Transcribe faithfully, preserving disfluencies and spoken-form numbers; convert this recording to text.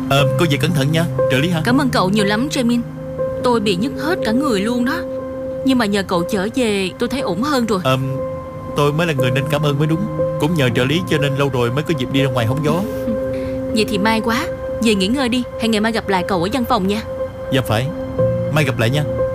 Ờ, cô về cẩn thận nha, trợ lý hả? Cảm ơn cậu nhiều lắm Jamin. Tôi bị nhức hết cả người luôn đó. Nhưng mà nhờ cậu chở về tôi thấy ổn hơn rồi. Ờ, tôi mới là người nên cảm ơn mới đúng. Cũng nhờ trợ lý cho nên lâu rồi mới có dịp đi ra ngoài hóng gió. Vậy thì may quá. Về nghỉ ngơi đi, hẹn ngày mai gặp lại cậu ở văn phòng nha. Dạ phải, mai gặp lại nha.